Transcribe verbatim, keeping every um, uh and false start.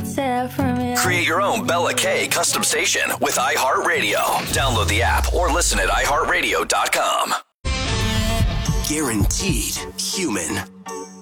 myself from you. Create your own Bella K custom station with iHeartRadio. Download the app or listen at i heart radio dot com. Guaranteed human.